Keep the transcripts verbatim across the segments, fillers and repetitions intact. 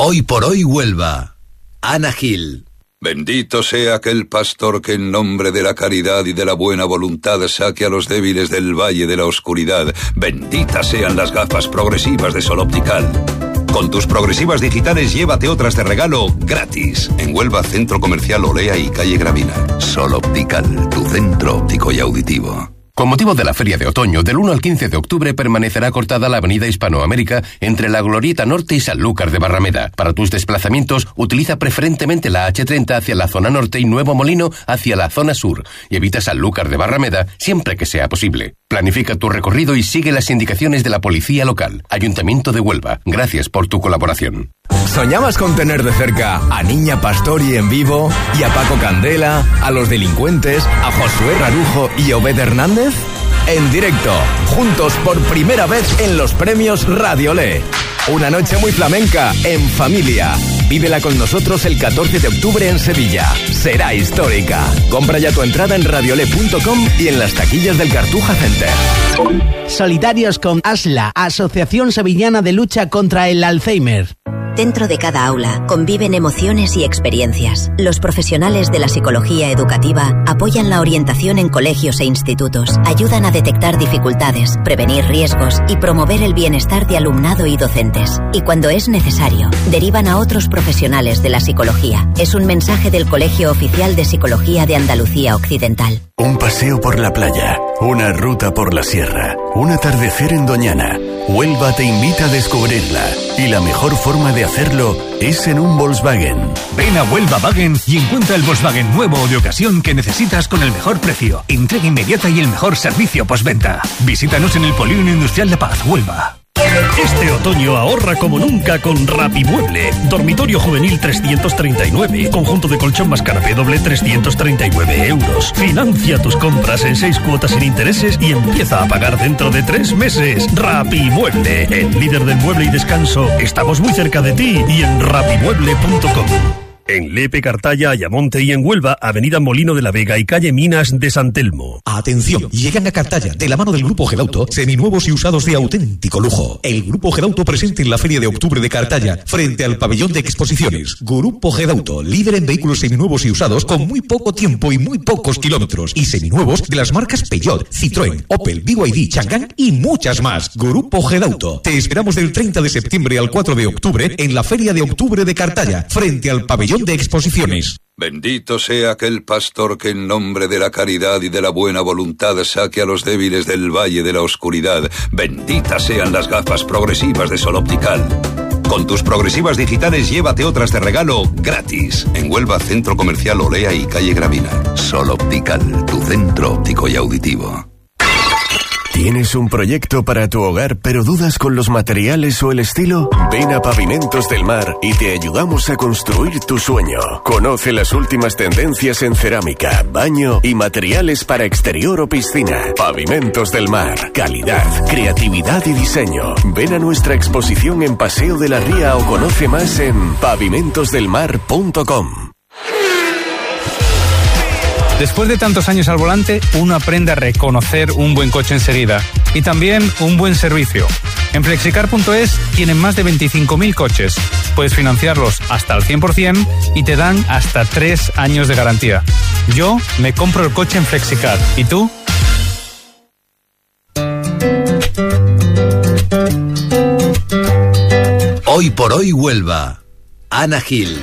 Hoy por hoy Huelva. Ana Gil. Bendito sea aquel pastor que en nombre de la caridad y de la buena voluntad saque a los débiles del valle de la oscuridad. Benditas sean las gafas progresivas de Sol Optical. Con tus progresivas digitales llévate otras de regalo gratis. En Huelva, Centro Comercial Olea y Calle Gravina. Sol Optical, tu centro óptico y auditivo. Con motivo de la Feria de Otoño, del uno al quince de octubre permanecerá cortada la avenida Hispanoamérica entre la Glorieta Norte y Sanlúcar de Barrameda. Para tus desplazamientos, utiliza preferentemente la hache treinta hacia la zona norte y Nuevo Molino hacia la zona sur, y evita Sanlúcar de Barrameda siempre que sea posible. Planifica tu recorrido y sigue las indicaciones de la policía local. Ayuntamiento de Huelva, gracias por tu colaboración. ¿Soñabas con tener de cerca a Niña Pastori en vivo, y a Paco Candela, a Los Delincuentes, a Josué Rarujo y a Obed Hernández? En directo, juntos por primera vez en los premios Radiolé. Una noche muy flamenca, en familia. Vívela con nosotros el catorce de octubre en Sevilla. Será histórica. Compra ya tu entrada en radiolé punto com y en las taquillas del Cartuja Center. Solidarios con ASLA, Asociación Sevillana de Lucha contra el Alzheimer. Dentro de cada aula conviven emociones y experiencias. Los profesionales de la psicología educativa apoyan la orientación en colegios e institutos, ayudan a detectar dificultades, prevenir riesgos y promover el bienestar de alumnado y docentes. Y cuando es necesario, derivan a otros profesionales de la psicología. Es un mensaje del Colegio Oficial de Psicología de Andalucía Occidental. Un paseo por la playa, una ruta por la sierra, un atardecer en Doñana. Huelva te invita a descubrirla, y la mejor forma de hacerlo es en un Volkswagen. Ven a Huelva Wagen y encuentra el Volkswagen nuevo o de ocasión que necesitas con el mejor precio, entrega inmediata y el mejor servicio postventa. Visítanos en el Polígono Industrial La Paz, Huelva. Este otoño ahorra como nunca con Rapimueble. Dormitorio juvenil trescientos treinta y nueve. Conjunto de colchón más canapé doble trescientos treinta y nueve euros. Financia tus compras en seis cuotas sin intereses y empieza a pagar dentro de tres meses. Rapimueble, el líder del mueble y descanso. Estamos muy cerca de ti y en rapimueble punto com. En Lepe, Cartaya, Ayamonte y en Huelva, avenida Molino de la Vega y calle Minas de San Telmo. Atención, llegan a Cartaya, de la mano del Grupo Gedauto, seminuevos y usados de auténtico lujo. El Grupo Gedauto presente en la Feria de Octubre de Cartaya, frente al pabellón de exposiciones. Grupo Gedauto, líder en vehículos seminuevos y usados con muy poco tiempo y muy pocos kilómetros. Y seminuevos de las marcas Peugeot, Citroën, Opel, B Y D, Chang'an y muchas más. Grupo Gedauto. Te esperamos del treinta de septiembre al cuatro de octubre en la Feria de Octubre de Cartaya, frente al pabellón de exposiciones. Bendito sea aquel pastor que en nombre de la caridad y de la buena voluntad saque a los débiles del valle de la oscuridad. Benditas sean las gafas progresivas de Sol Optical. Con tus progresivas digitales llévate otras de regalo gratis. En Huelva, Centro Comercial Olea y Calle Gravina. Sol Optical, tu centro óptico y auditivo. ¿Tienes un proyecto para tu hogar pero dudas con los materiales o el estilo? Ven a Pavimentos del Mar y te ayudamos a construir tu sueño. Conoce las últimas tendencias en cerámica, baño y materiales para exterior o piscina. Pavimentos del Mar. Calidad, creatividad y diseño. Ven a nuestra exposición en Paseo de la Ría o conoce más en pavimentos del mar punto com. Después de tantos años al volante, uno aprende a reconocer un buen coche enseguida y también un buen servicio. En flexicar punto es tienen más de veinticinco mil coches. Puedes financiarlos hasta al cien por ciento y te dan hasta tres años de garantía. Yo me compro el coche en Flexicar. ¿Y tú? Hoy por hoy Huelva. Ana Gil.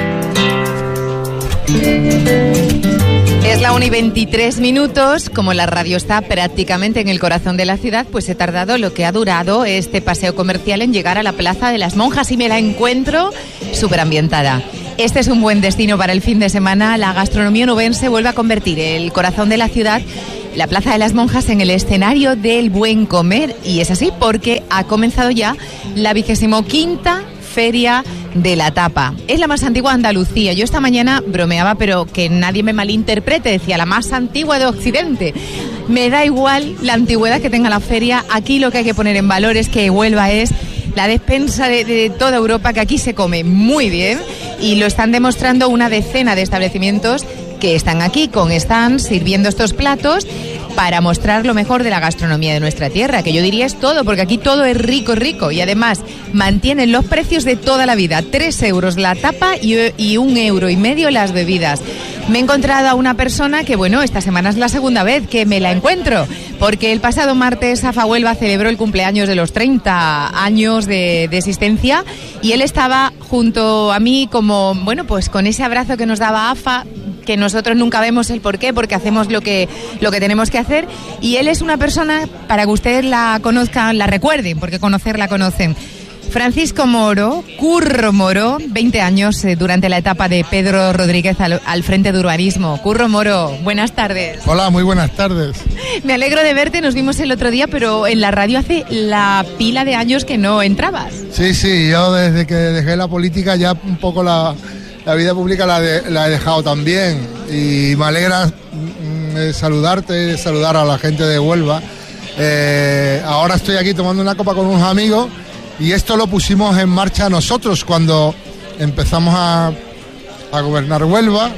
Es la una y veintitrés minutos. Como la radio está prácticamente en el corazón de la ciudad, pues he tardado lo que ha durado este paseo comercial en llegar a la Plaza de las Monjas y me la encuentro súper ambientada. Este es un buen destino para el fin de semana. La gastronomía onubense vuelve a convertir el corazón de la ciudad, la Plaza de las Monjas, en el escenario del buen comer. Y es así porque ha comenzado ya la vigésimo quinta Feria de la Tapa. Es la más antigua de Andalucía. Yo esta mañana bromeaba, pero que nadie me malinterprete, decía la más antigua de Occidente. Me da igual la antigüedad que tenga la feria. Aquí lo que hay que poner en valor es que Huelva es la despensa de, de toda Europa, que aquí se come muy bien y lo están demostrando una decena de establecimientos que están aquí con stands sirviendo estos platos para mostrar lo mejor de la gastronomía de nuestra tierra, que yo diría es todo, porque aquí todo es rico, rico, y además mantienen los precios de toda la vida, tres euros la tapa y, y un euro y medio las bebidas. Me he encontrado a una persona que, bueno, esta semana es la segunda vez que me la encuentro, porque el pasado martes AFA Huelva celebró el cumpleaños de los treinta años de, de existencia, y él estaba junto a mí como, bueno, pues con ese abrazo que nos daba AFA, que nosotros nunca vemos el porqué, porque hacemos lo que, lo que tenemos que hacer, y él es una persona, para que ustedes la conozcan, la recuerden, porque conocerla conocen. Francisco Moro, Curro Moro, veinte años eh, durante la etapa de Pedro Rodríguez al, al frente de urbanismo. Curro Moro, buenas tardes. Hola, muy buenas tardes. Me alegro de verte, nos vimos el otro día, pero en la radio hace la pila de años que no entrabas. Sí, sí, yo desde que dejé la política ya un poco la, la vida pública la, de, la he dejado también, y me alegra mm, saludarte, saludar a la gente de Huelva. Eh, ahora estoy aquí tomando una copa con unos amigos, y esto lo pusimos en marcha nosotros cuando empezamos a, a gobernar Huelva.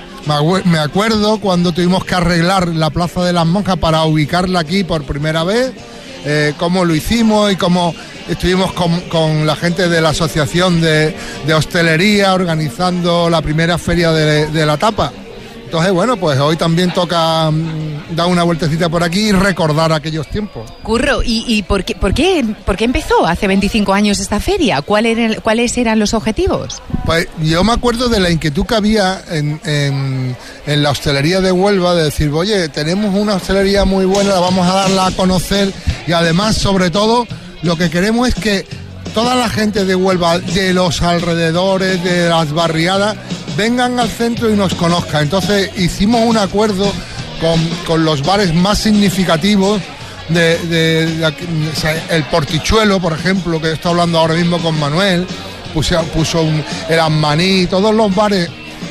Me acuerdo cuando tuvimos que arreglar la Plaza de las Monjas para ubicarla aquí por primera vez, eh, cómo lo hicimos y cómo estuvimos con, con la gente de la Asociación de, de Hostelería organizando la primera feria de, de la tapa. Entonces, bueno, pues hoy también toca um, dar una vueltecita por aquí y recordar aquellos tiempos. Curro, ¿y, y por, qué, por, qué, por qué empezó hace veinticinco años esta feria? ¿Cuál era, ¿Cuáles eran los objetivos? Pues yo me acuerdo de la inquietud que había en, en, en la hostelería de Huelva, de decir, oye, tenemos una hostelería muy buena, la vamos a darla a conocer, y además, sobre todo, lo que queremos es que toda la gente de Huelva, de los alrededores, de las barriadas, vengan al centro y nos conozcan. Entonces hicimos un acuerdo con, con los bares más significativos de, de, de, de o sea, el Portichuelo, por ejemplo, que estoy hablando ahora mismo con Manuel, puso, puso un, el Asmaní, todos los bares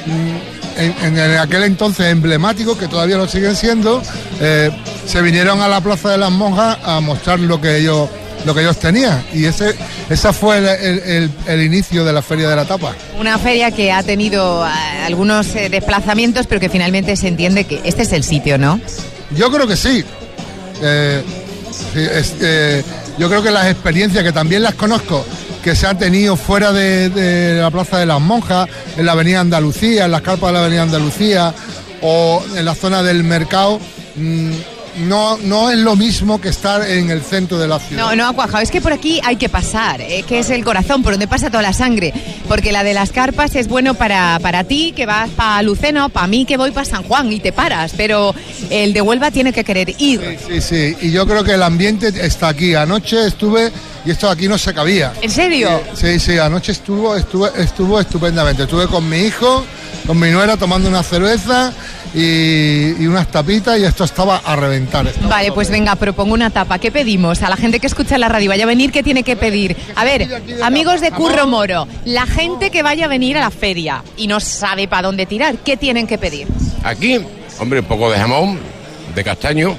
en, en aquel entonces emblemáticos, que todavía lo siguen siendo, eh, se vinieron a la Plaza de las Monjas a mostrar lo que ellos lo que ellos tenían, y ese ese fue el, el, el inicio de la Feria de la Tapa. Una feria que ha tenido uh, algunos eh, desplazamientos, pero que finalmente se entiende que este es el sitio, ¿no? Yo creo que sí. Eh, sí es, eh, yo creo que las experiencias, que también las conozco, que se han tenido fuera de, de la Plaza de las Monjas, en la Avenida Andalucía, en las carpas de la Avenida Andalucía, o en la zona del mercado, mmm, No, no es lo mismo que estar en el centro de la ciudad. No, no ha cuajado. Es que por aquí hay que pasar, eh, que es el corazón, por donde pasa toda la sangre. Porque la de las carpas es bueno para, para ti, que vas para Lucena, para mí, que voy para San Juan y te paras. Pero el de Huelva tiene que querer ir. Sí, sí, sí. Y yo creo que el ambiente está aquí. Anoche estuve y esto aquí no se cabía. ¿En serio? Sí, sí. Anoche estuvo, estuvo, estuvo estupendamente. Estuve con mi hijo, con mi nuera, tomando una cerveza y, y unas tapitas, y esto estaba a reventar. Estaba vale, pues venga, propongo una tapa. ¿Qué pedimos? A la gente que escucha la radio, vaya a venir, ¿qué tiene que pedir? A ver, amigos de Curro Moro, la gente que vaya a venir a la feria y no sabe para dónde tirar, ¿qué tienen que pedir? Aquí, hombre, un poco de jamón, de castaño,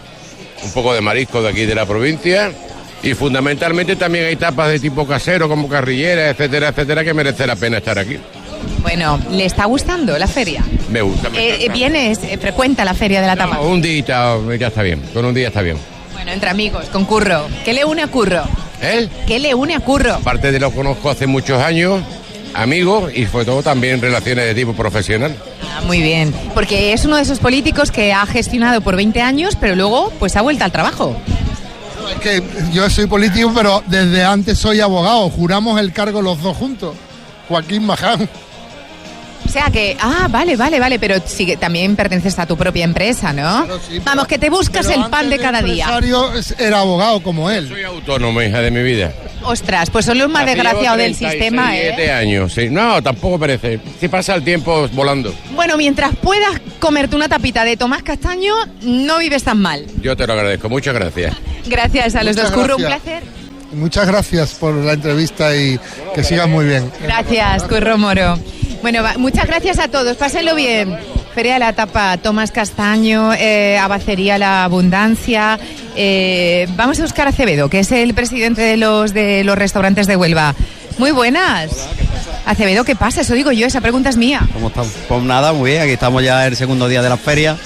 un poco de marisco de aquí de la provincia, y fundamentalmente también hay tapas de tipo casero, como carrillera, etcétera, etcétera, que merece la pena estar aquí. Bueno, ¿le está gustando la feria? Me gusta. Me eh, ¿Vienes, eh, frecuenta la feria de la tapa? No, un día ya está bien, con un día está bien. Bueno, entre amigos, con Curro. ¿Qué le une a Curro? ¿Eh? ¿Qué le une a Curro? Aparte de lo conozco hace muchos años, amigos, y sobre todo también relaciones de tipo profesional. Ah, muy bien, porque es uno de esos políticos que ha gestionado por veinte años, pero luego pues ha vuelto al trabajo. Es que yo soy político, pero desde antes soy abogado. Juramos el cargo los dos juntos. Joaquín Maján. O sea que, ah, vale, vale, vale, pero sí, también perteneces a tu propia empresa, ¿no? Claro, sí, vamos, que te buscas el pan de cada día. El empresario era abogado como él. Soy autónomo, hija de mi vida. Ostras, pues son los más desgraciados del sistema, ¿eh? siete años, sí. No, tampoco parece. Si pasa el tiempo volando. Bueno, mientras puedas comerte una tapita de Tomás Castaño, no vives tan mal. Yo te lo agradezco, muchas gracias. Gracias a los dos, Curro, un placer. Muchas gracias por la entrevista y que sigas muy bien. Gracias, Curro Moro. Bueno, va, muchas gracias a todos, pásenlo bien. Feria de la Tapa, Tomás Castaño, eh, Abacería La Abundancia. Eh, vamos a buscar a Acevedo, que es el presidente de los de los restaurantes de Huelva. Muy buenas. Hola, ¿qué pasa? Acevedo, ¿qué pasa? Eso digo yo, esa pregunta es mía. ¿Cómo estamos? Pues nada, muy bien, aquí estamos ya el segundo día de la feria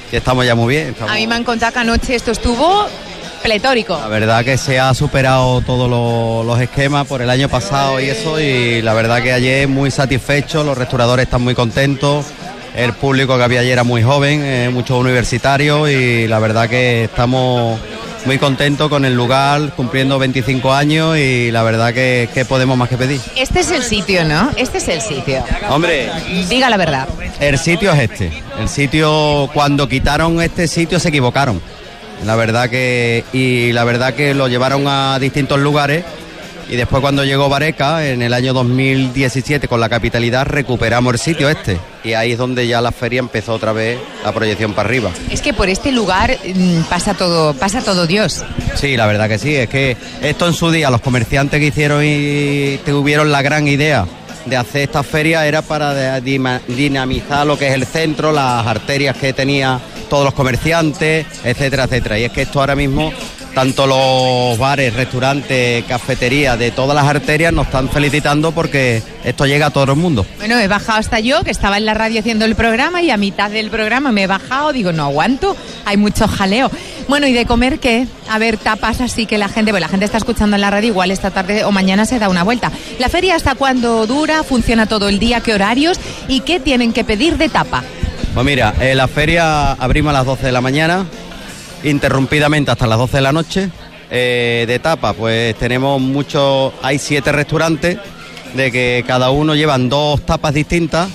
que estamos ya muy bien. Estamos... A mí me han contado que anoche esto estuvo pletórico. La verdad que se ha superado todos los, los esquemas por el año pasado y eso, y la verdad que ayer muy satisfecho, los restauradores están muy contentos, el público que había ayer era muy joven, eh, muchos universitarios, y la verdad que estamos muy contentos con el lugar, cumpliendo veinticinco años, y la verdad que, que podemos más que pedir. Este es el sitio, ¿no? Este es el sitio. Hombre, diga la verdad. El sitio es este. El sitio, cuando quitaron este sitio se equivocaron. La verdad que, y la verdad que lo llevaron a distintos lugares, y después cuando llegó Vareca en el año dos mil diecisiete con la capitalidad recuperamos el sitio este, y ahí es donde ya la feria empezó otra vez la proyección para arriba. Es que por este lugar mmm, pasa todo, pasa todo Dios. Sí, la verdad que sí, es que esto en su día los comerciantes que hicieron y tuvieron la gran idea de hacer esta feria era para dinamizar lo que es el centro, las arterias que tenía todos los comerciantes, etcétera, etcétera. Y es que esto ahora mismo, tanto los bares, restaurantes, cafeterías de todas las arterias nos están felicitando porque esto llega a todo el mundo. Bueno, he bajado hasta yo, que estaba en la radio haciendo el programa, y a mitad del programa me he bajado, digo, no aguanto, hay mucho jaleo. Bueno, ¿y de comer qué? A ver, tapas así que la gente, bueno, la gente está escuchando en la radio, igual esta tarde o mañana se da una vuelta. ¿La feria hasta cuándo dura? ¿Funciona todo el día? ¿Qué horarios? ¿Y qué tienen que pedir de tapa? Pues mira, eh, la feria abrimos a las doce de la mañana, interrumpidamente hasta las doce de la noche. Eh, de tapa, pues tenemos muchos, hay siete restaurantes, de que cada uno llevan dos tapas distintas,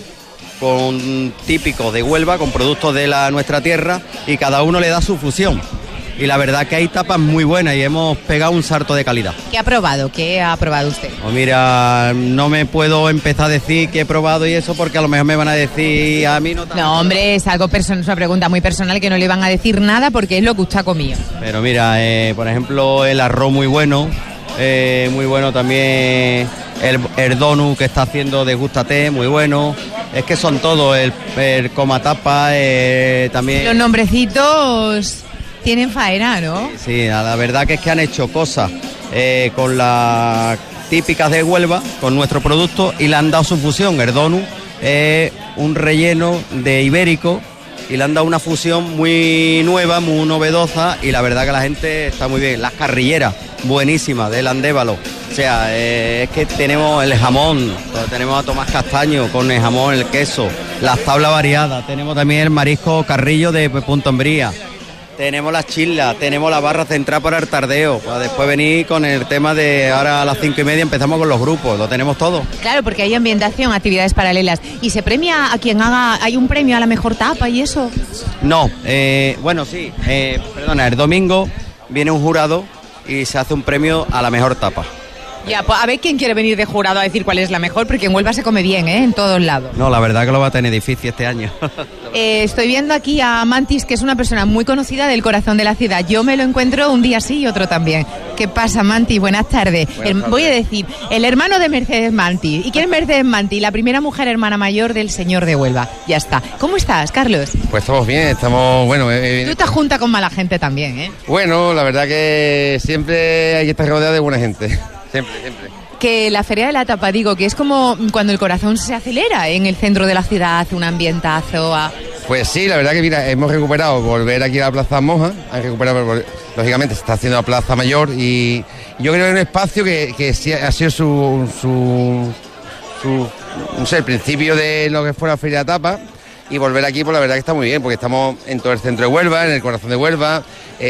con típicos de Huelva, con productos de la nuestra tierra, y cada uno le da su fusión. Y la verdad que hay tapas muy buenas y hemos pegado un salto de calidad. ¿Qué ha probado? ¿Qué ha probado usted? Pues mira, no me puedo empezar a decir que he probado y eso, porque a lo mejor me van a decir a mí no. No, hombre, es algo personal, es una pregunta muy personal que no le van a decir nada porque es lo que usted ha comido. Pero mira, eh, por ejemplo, el arroz muy bueno, eh, muy bueno también el, el donut que está haciendo Degústate, muy bueno. Es que son todos, el, el coma tapa, eh, también... Los nombrecitos... Tienen faena, ¿no? Sí, sí, la verdad que es que han hecho cosas eh, con las típicas de Huelva, con nuestro producto, y le han dado su fusión. El donut es un relleno de ibérico y le han dado una fusión muy nueva, muy novedosa, y la verdad que la gente está muy bien. Las carrilleras, buenísimas, del Andévalo. O sea, eh, es que tenemos el jamón, tenemos a Tomás Castaño con el jamón, el queso, las tablas variadas, tenemos también el marisco Carrillo de Punto Embría. Tenemos las chislas, tenemos la barra central para el tardeo, para después venir con el tema de ahora a las cinco y media empezamos con los grupos, lo tenemos todo. Claro, porque hay ambientación, actividades paralelas. ¿Y se premia a quien haga, hay un premio a la mejor tapa y eso? No, eh, bueno, sí, eh, perdona, el domingo viene un jurado y se hace un premio a la mejor tapa. Ya, pues a ver quién quiere venir de jurado a decir cuál es la mejor, porque en Huelva se come bien, ¿eh? En todos lados. No, la verdad que lo va a tener difícil este año. eh, estoy viendo aquí a Mantis, que es una persona muy conocida del corazón de la ciudad. Yo me lo encuentro un día sí y otro también. ¿Qué pasa, Mantis? Buenas tardes. Buenas tardes. El, voy a decir, el hermano de Mercedes Mantis. ¿Y quién es Mercedes Mantis? La primera mujer hermana mayor del señor de Huelva. Ya está. ¿Cómo estás, Carlos? Pues estamos bien, estamos, bueno... Eh, Tú te juntas con mala gente también, ¿eh? Bueno, la verdad que siempre hay que estar rodeado de buena gente. Siempre, siempre. Que la Feria de la Tapa, digo, que es como cuando el corazón se acelera en el centro de la ciudad, un ambientazo. A... Pues sí, la verdad que mira, hemos recuperado volver aquí a la Plaza Moja, han recuperado, lógicamente se está haciendo la Plaza Mayor, y yo creo que es un espacio que, que sí ha sido su, su, su, no sé, el principio de lo que fue la Feria de la Tapa. Y volver aquí, pues la verdad que está muy bien, porque estamos en todo el centro de Huelva, en el corazón de Huelva.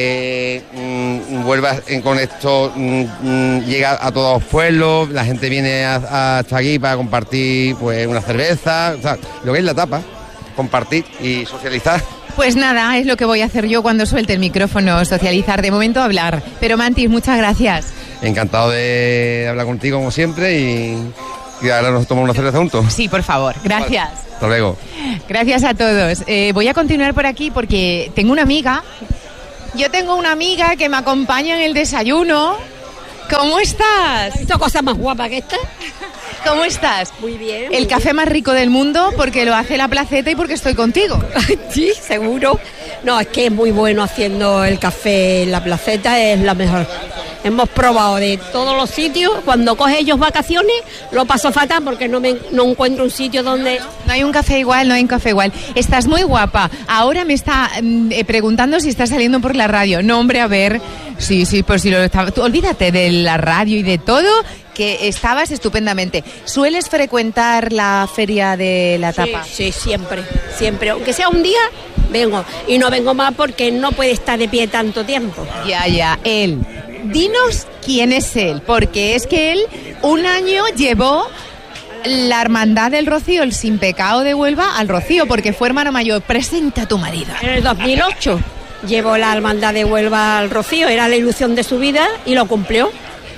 Eh, mmm, Huelva en, con esto mmm, llega a todos los pueblos, la gente viene a, hasta aquí para compartir pues una cerveza, o sea, lo que es la tapa, compartir y socializar. Pues nada, es lo que voy a hacer yo cuando suelte el micrófono, socializar, de momento hablar. Pero Mantis, muchas gracias. Encantado de hablar contigo como siempre y... Y ahora nos tomamos una cerveza juntos. Sí, por favor. Gracias. Vale. Hasta luego. Gracias a todos. Eh, voy a continuar por aquí porque tengo una amiga. Yo tengo una amiga que me acompaña en el desayuno. ¿Cómo estás? ¿Has visto cosas más guapas que esta? ¿Cómo estás? Muy bien. El muy café bien. más rico del mundo porque lo hace La Placeta y porque estoy contigo. Sí, seguro. No, es que es muy bueno haciendo el café en La Placeta, es la mejor. Hemos probado de todos los sitios. Cuando coge ellos vacaciones, lo paso fatal porque no me no encuentro un sitio donde... No hay un café igual, no hay un café igual. Estás muy guapa. Ahora me está mm, eh, preguntando si estás saliendo por la radio. No, hombre, a ver. Sí, sí, pues si lo estaba... Tú, olvídate de la radio y de todo, que estabas estupendamente. ¿Sueles frecuentar la feria de la tapa? Sí, sí, siempre, siempre. Aunque sea un día, vengo. Y no vengo más porque no puede estar de pie tanto tiempo. Ya, ya, él. Dinos quién es él, porque es que él un año llevó la Hermandad del Rocío, el Sin Pecado de Huelva, al Rocío, porque fue hermano mayor. Presenta a tu marido. En el dos mil ocho llevó la Hermandad de Huelva al Rocío, era la ilusión de su vida y lo cumplió.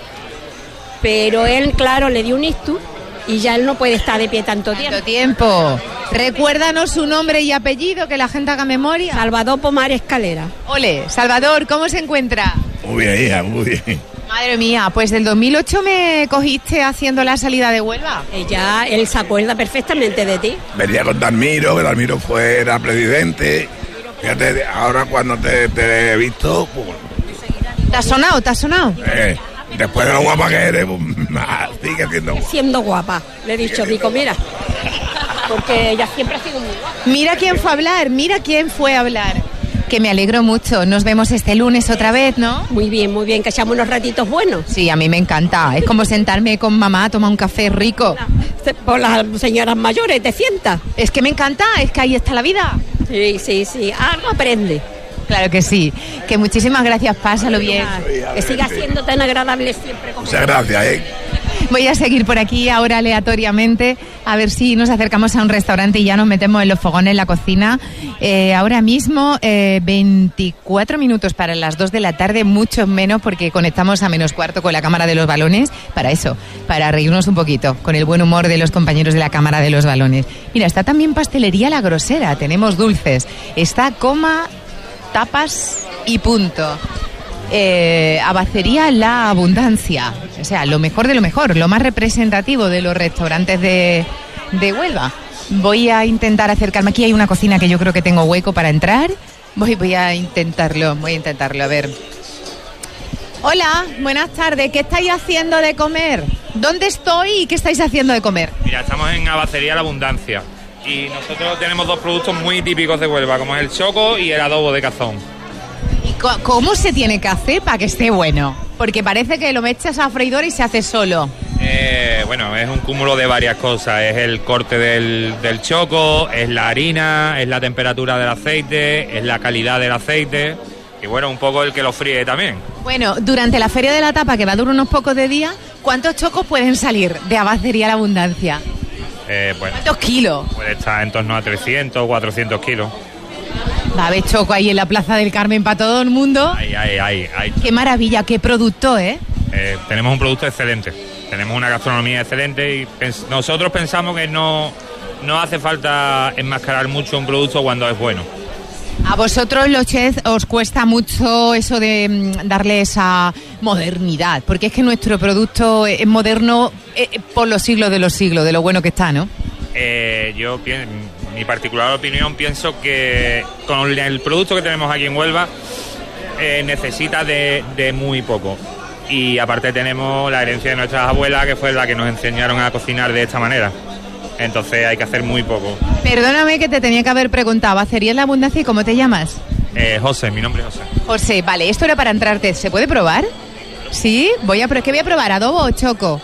Pero él, claro, le dio un ictus y ya él no puede estar de pie tanto tiempo. Tanto tiempo. Recuérdanos su nombre y apellido, que la gente haga memoria. Salvador Pomar Escalera. Ole, Salvador, ¿cómo se encuentra? Muy bien, hija, muy bien. Madre mía, pues del dos mil ocho me cogiste haciendo la salida de Huelva. Ella, él se acuerda perfectamente de ti. Venía con Dalmiro, que Dalmiro fuera presidente. Fíjate, ahora cuando te, te he visto, pues, ¿Te has sonado? ¿Te has sonado? eh, después de lo guapa que eres, pues, sigue siendo guapa. Siendo guapa. Le he dicho, digo, mira, porque ella siempre ha sido muy guapa. Mira quién fue a hablar, mira quién fue a hablar. Que me alegro mucho. Nos vemos este lunes otra vez, ¿no? Muy bien, muy bien, que echamos unos ratitos buenos. Sí, a mí me encanta. Es como sentarme con mamá a tomar un café rico. Por las señoras mayores, ¿te sientas? Es que me encanta, es que ahí está la vida. Sí, sí, sí, algo aprende. Claro que sí. Que muchísimas gracias, pásalo bien. Que siga siendo tan agradable siempre. Como Muchas gracias, ¿eh? Voy a seguir por aquí ahora aleatoriamente, a ver si nos acercamos a un restaurante y ya nos metemos en los fogones, en la cocina. Eh, ahora mismo, eh, veinticuatro minutos para las dos de la tarde, mucho menos porque conectamos a menos cuarto con la Cámara de los Balones, para eso, para reírnos un poquito, con el buen humor de los compañeros de la Cámara de los Balones. Mira, está también Pastelería La Grosera, tenemos dulces, está coma, tapas y punto. Eh, Abacería La Abundancia, o sea, lo mejor de lo mejor, lo más representativo de los restaurantes de, de Huelva. Voy a intentar acercarme, aquí hay una cocina que yo creo que tengo hueco para entrar, voy, voy a intentarlo, voy a intentarlo, a ver. Hola, buenas tardes, ¿qué estáis haciendo de comer? ¿Dónde estoy y qué estáis haciendo de comer? Mira, estamos en Abacería La Abundancia y nosotros tenemos dos productos muy típicos de Huelva, como es el choco y el adobo de cazón. ¿Y co- cómo se tiene que hacer para que esté bueno? Porque parece que lo echas a freidora y se hace solo. Eh, bueno, es un cúmulo de varias cosas. Es el corte del, del choco, es la harina, es la temperatura del aceite, es la calidad del aceite y bueno, un poco el que lo fríe también. Bueno, durante la Feria de la Tapa, que va a durar unos pocos de días, ¿cuántos chocos pueden salir de Abacería La Abundancia? Eh, bueno, ¿Cuántos kilos? puede estar en torno a trescientos, cuatrocientos kilos. Va a haber choco ahí en la Plaza del Carmen para todo el mundo. Ahí, ahí, ahí, ahí. Qué maravilla, qué producto, ¿eh? Eh, tenemos un producto excelente, tenemos una gastronomía excelente y pens- nosotros pensamos que no, no hace falta enmascarar mucho un producto cuando es bueno. A vosotros los chefs os cuesta mucho eso de mm, darle esa modernidad, porque es que nuestro producto es moderno eh, por los siglos de los siglos, de lo bueno que está, ¿no? Eh, yo, pien- mi particular opinión, pienso que con el producto que tenemos aquí en Huelva eh, necesita de, de muy poco. Y aparte tenemos la herencia de nuestras abuelas, que fue la que nos enseñaron a cocinar de esta manera. Entonces hay que hacer muy poco. Perdóname que te tenía que haber preguntado, ¿Abacería La Abundancia y cómo te llamas? Eh, José, mi nombre es José. José, vale, esto era para entrarte, ¿se puede probar? ¿Sí? Voy a, ¿qué voy a probar? ¿Adobo o choco?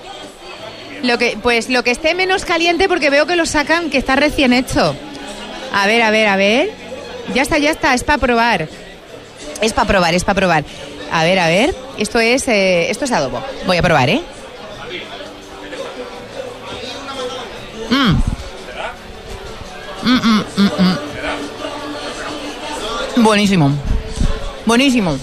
Lo que, pues lo que esté menos caliente porque veo que lo sacan, que está recién hecho. A ver, a ver, a ver. Ya está, ya está, es para probar. Es para probar, es para probar. A ver, a ver. Esto es, eh, esto es adobo. Voy a probar, ¿eh? Mm. Mm, mm, mm, mm. Buenísimo. Buenísimo.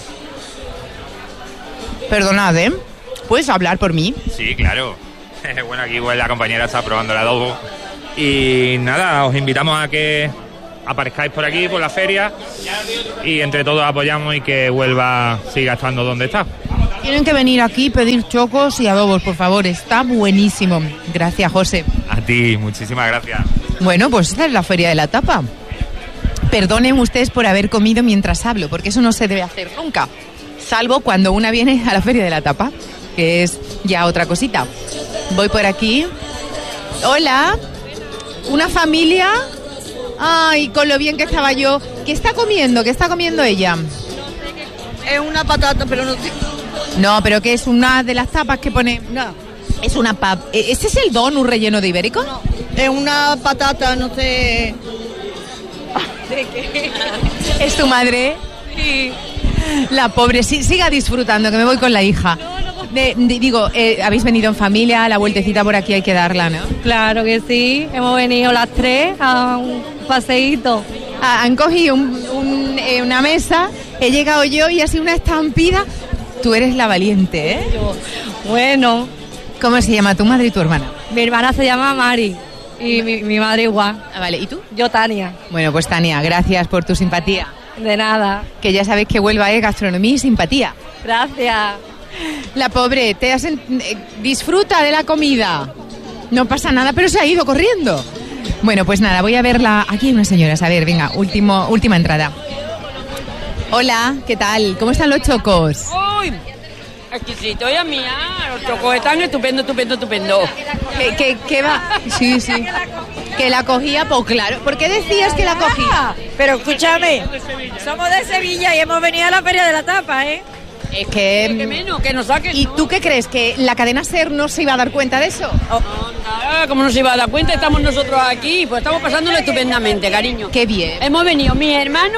Perdonad, ¿eh? ¿Puedes hablar por mí? Sí, claro. Bueno, aquí pues, la compañera está probando el adobo. Y nada, os invitamos a que aparezcáis por aquí, por la feria, y entre todos apoyamos y que Huelva siga estando donde está. Tienen que venir aquí, pedir chocos y adobos, por favor. Está buenísimo. Gracias, José. A ti, muchísimas gracias. Bueno, pues esta es la Feria de la Tapa. Perdonen ustedes por haber comido mientras hablo, porque eso no se debe hacer nunca. Salvo cuando una viene a la Feria de la Tapa, que es ya otra cosita. Voy por aquí. Hola. ¿Una familia? Ay, con lo bien que estaba yo. ¿Qué está comiendo? ¿Qué está comiendo ella? Es una patata, pero no... No, pero ¿qué es una de las tapas que pone? No. Es una pap... ¿Ese es el donut relleno de ibérico? No, es una patata, no sé... ¿De qué? ¿Es tu madre? Sí. La pobre, sí, siga disfrutando, que me voy con la hija. De, de, digo, eh, habéis venido en familia, la vueltecita por aquí hay que darla, ¿no? Claro que sí, hemos venido las tres a un paseíto. Ah, han cogido un, un, eh, una mesa, he llegado yo y ha sido una estampida. Tú eres la valiente, ¿eh? Yo, bueno. ¿Cómo se llama tu madre y tu hermana? Mi hermana se llama Mari y mi, mi madre igual. Ah, vale, ¿y tú? Yo, Tania. Bueno, pues Tania, gracias por tu simpatía. De nada. Que ya sabes que Huelva es gastronomía y simpatía. Gracias. La pobre, te hacen, eh, disfruta de la comida. No pasa nada, pero se ha ido corriendo. Bueno, pues nada, voy a verla. Aquí hay unas señoras. A ver, venga, último, última entrada. Hola, ¿qué tal? ¿Cómo están los chocos? ¡Uy! Exquisito, ya mía. Los chocos están estupendo, estupendo, estupendo. ¿Qué, qué, qué va? Sí, sí. Que la cogía, pues claro. ¿Por qué decías que la cogía? Pero escúchame, somos de Sevilla y hemos venido a la Feria de la Tapa, ¿eh? Es que... Que menos, que nos saquen. ¿Y tú qué crees? ¿Que la cadena SER no se iba a dar cuenta de eso? Oh. Nada, como no se iba a dar cuenta, estamos nosotros aquí, pues estamos pasándolo estupendamente, cariño. Qué bien. Hemos venido mi hermano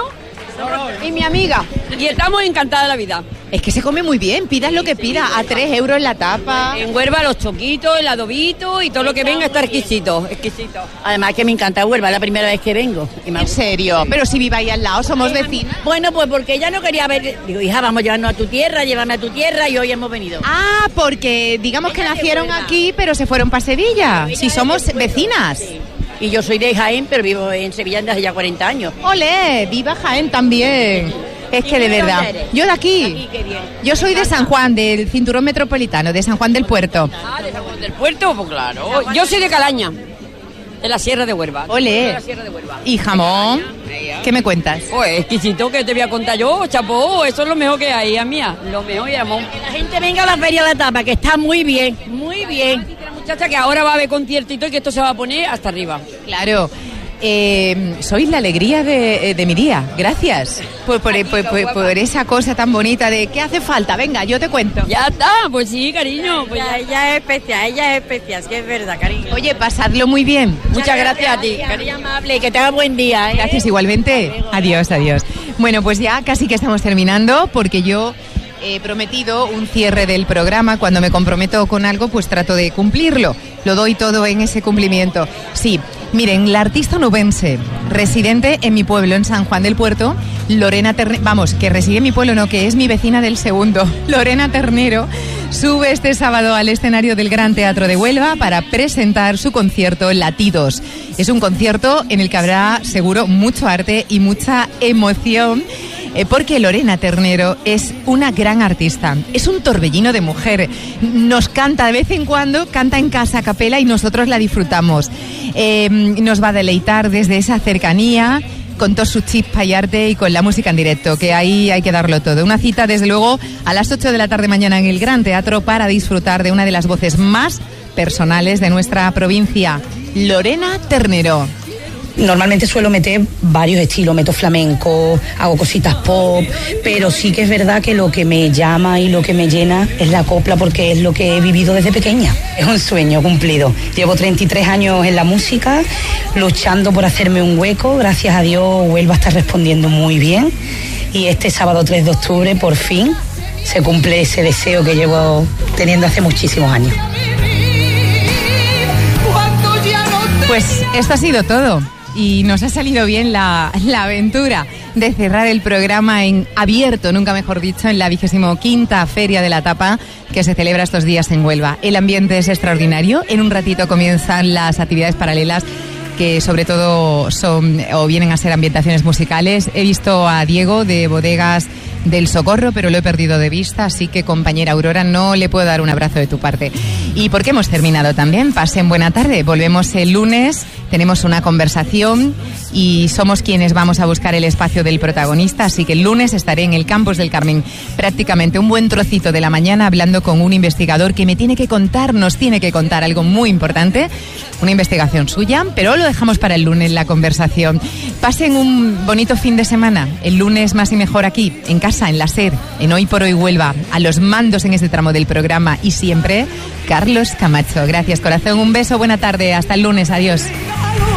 y mi amiga y estamos encantadas de la vida. Es que se come muy bien, pidas lo que pidas, a tres euros la tapa. En Huelva los choquitos, el adobito y todo lo que venga está exquisito, exquisito. Además que me encanta Huelva, es la primera vez que vengo. ¿En serio? Sí. Pero si viváis al lado, somos vecinas. Bueno, pues porque ella no quería ver... Digo, hija, vamos a llevarnos a tu tierra, llévame a tu tierra y hoy hemos venido. Ah, porque digamos ella que nacieron aquí, pero se fueron para Sevilla. Si sí, somos vecinas. Sí. Y yo soy de Jaén, pero vivo en Sevilla desde ya cuarenta años. ¡Olé! ¡Viva Jaén también! Es que de verdad, yo de aquí, yo soy de San Juan, del cinturón metropolitano, de San Juan del Puerto. Ah, de San Juan del Puerto, pues claro. Yo soy de Calaña, de la Sierra de Huelva. Olé. ¿Y jamón? ¿Qué me cuentas? Pues exquisito, que te voy a contar yo, chapó, eso es lo mejor que hay, a mía, lo mejor y jamón. Que la gente venga a la Feria de la Tapa, que está muy bien, muy bien. La muchacha que ahora va a haber conciertito y que esto se va a poner hasta arriba. Claro. Eh, sois la alegría de, de mi día, gracias por, por, por, por, por esa cosa tan bonita de ¿qué hace falta? Venga, yo te cuento. Ya está, pues sí, cariño. Pues ya, ella es especial, ella es especial, sí es verdad, cariño. Oye, pasadlo muy bien. Muchas, Muchas gracias, gracias a ti, cariño amable, que tenga buen día. ¿eh? Gracias igualmente. Adiós, adiós. Bueno, pues ya casi que estamos terminando porque yo he prometido un cierre del programa. Cuando me comprometo con algo, pues trato de cumplirlo. Lo doy todo en ese cumplimiento. Sí, miren, la artista onubense, residente en mi pueblo, en San Juan del Puerto, Lorena Ternero, vamos, que reside en mi pueblo, no, que es mi vecina del segundo, Lorena Ternero, sube este sábado al escenario del Gran Teatro de Huelva para presentar su concierto Latidos. Es un concierto en el que habrá seguro mucho arte y mucha emoción. Eh, porque Lorena Ternero es una gran artista, es un torbellino de mujer, nos canta de vez en cuando, canta en casa a capela y nosotros la disfrutamos. Eh, nos va a deleitar desde esa cercanía, con todo su chispa y arte y con la música en directo, que ahí hay que darlo todo. Una cita, desde luego, a las ocho de la tarde mañana en el Gran Teatro para disfrutar de una de las voces más personales de nuestra provincia, Lorena Ternero. Normalmente suelo meter varios estilos, meto flamenco, hago cositas pop, pero sí que es verdad que lo que me llama y lo que me llena es la copla porque es lo que he vivido desde pequeña. Es un sueño cumplido. Llevo treinta y tres años en la música, luchando por hacerme un hueco. Gracias a Dios Huelva está respondiendo muy bien y este sábado tres de octubre por fin se cumple ese deseo que llevo teniendo hace muchísimos años. Pues esto ha sido todo. Y nos ha salido bien la, la aventura de cerrar el programa en abierto, nunca mejor dicho, en la vigésimo quinta Feria de la Tapa que se celebra estos días en Huelva. El ambiente es extraordinario. En un ratito comienzan las actividades paralelas que sobre todo son o vienen a ser ambientaciones musicales. He visto a Diego de Bodegas del Socorro, pero lo he perdido de vista, así que, compañera Aurora, no le puedo dar un abrazo de tu parte. Y porque hemos terminado también, pasen buena tarde. Volvemos el lunes, tenemos una conversación y somos quienes vamos a buscar el espacio del protagonista, así que el lunes estaré en el Campos del Carmen, prácticamente un buen trocito de la mañana, hablando con un investigador que me tiene que contar, nos tiene que contar algo muy importante, una investigación suya, pero lo dejamos para el lunes la conversación. Pasen un bonito fin de semana, el lunes más y mejor aquí, en casa, en la SER, en Hoy por Hoy Huelva, a los mandos en este tramo del programa y siempre, Carlos Camacho. Gracias, corazón, un beso, buena tarde, hasta el lunes, adiós.